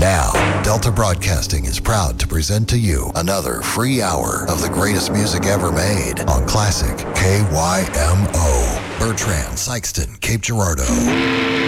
Now, Delta Broadcasting is proud to present to you another free hour of the greatest music ever made on Classic KYMO. Bertrand, Sykeston, Cape Girardeau.